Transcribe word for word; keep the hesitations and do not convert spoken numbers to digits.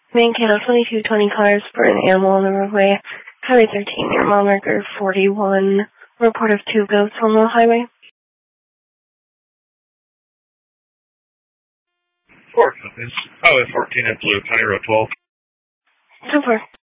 Mankato twenty-two twenty cars for an animal on the roadway. Highway thirteen near mile marker forty-one. Report of two goats on the highway. Four, it's Highway fourteen at Blue, County Road twelve. So far.